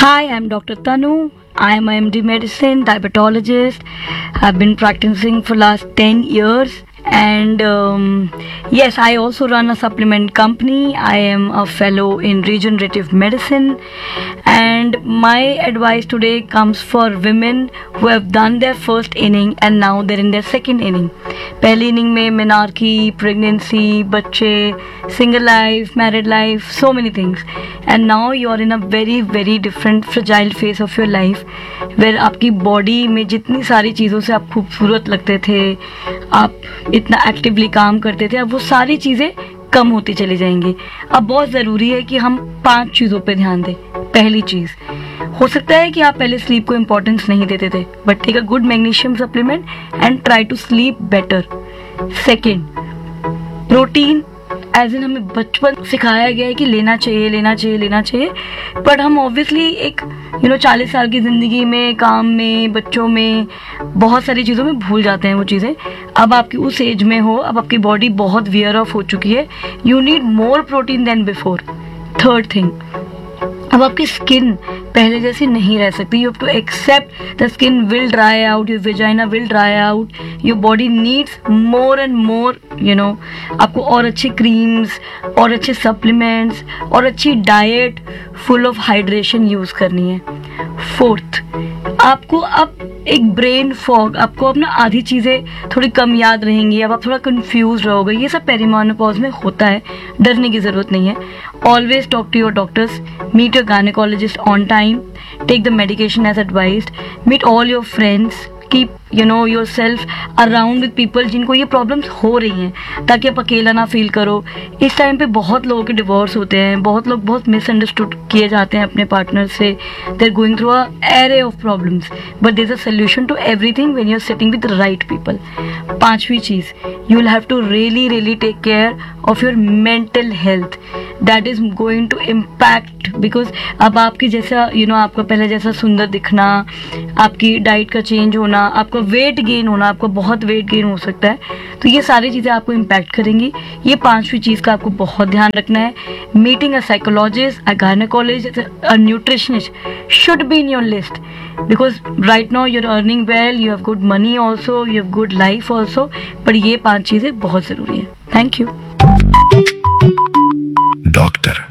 Hi, I'm Dr. Tanu. I am a MD medicine diabetologist. I've been practicing for last 10 years. And yes, I also run a supplement company. I am a fellow in regenerative medicine. And my advice today comes for women who have done their first inning and now they're in their second inning. पहली inning में menarche, pregnancy, बच्चे, single life, married life, so many things. And now you are in a very very different fragile phase of your life where आपकी body में जितनी सारी चीज़ों से आप खूबसूरत लगते थे, आप इतना एक्टिवली काम करते थे, अब वो सारी चीज़ें कम होती चली जाएंगी. अब बहुत ज़रूरी है कि हम 5 चीज़ों पे ध्यान दें. पहली चीज़, हो सकता है कि आप पहले स्लीप को इम्पोर्टेंस नहीं देते थे, but take a good magnesium supplement and try to sleep better. Second, protein as in हमें बचपन सिखाया गया है कि लेना चाहिए, बट हम ऑब्वियसली एक 40 साल की ज़िंदगी में, काम में, बच्चों में, बहुत सारी चीज़ों में भूल जाते हैं वो चीज़ें. अब आपकी उस एज में हो, अब आपकी बॉडी बहुत वियर ऑफ हो चुकी है. You need more protein then before. Third thing, अब आपकी स्किन पहले जैसी नहीं रह सकती. You have to accept the skin will dry out, your vagina will dry out, your body needs more and more. आपको और अच्छे क्रीम्स और अच्छे सप्लीमेंट्स और अच्छी diet full of hydration use करनी है. फोर्थ, आपको अब एक ब्रेन फॉग, आपको अपना आधी चीज़ें थोड़ी कम याद रहेंगी, अब आप थोड़ा कंफ्यूज रहोगे. ये सब पेरीमेनोपॉज में होता है, डरने की ज़रूरत नहीं है. Always talk to your doctors, meet your gynaecologist on time, take the medication as advised, meet all your friends, keep your self around with people जिनको ये प्रॉब्लम्स हो रही हैं, ताकि आप अकेला ना फील करो. इस टाइम पे बहुत लोगों के डिवोर्स होते हैं, बहुत लोग बहुत मिसअंडरस्टूड किए जाते हैं अपने पार्टनर से. They are going through a array of problems, but there is a solution to everything when you are sitting with the right people. पांचवी चीज़, you will have to really take care of your mental health. That is going to impact, because अब आपकी जैसा आपका पहले जैसा सुंदर दिखना, आपकी डाइट का चेंज होना, आपका वेट गेन होना, आपको बहुत वेट गेन हो सकता है, तो ये सारी चीज़ें आपको इम्पैक्ट करेंगी. ये पांचवी चीज़ का आपको बहुत ध्यान रखना है. Meeting a psychologist, a gynaecologist, a nutritionist should be in your list, because right now you are earning well, you have good money also, you have good life also, पर ये 5 चीज़ें बहुत ज़रूरी है. Thank you. डॉक्टर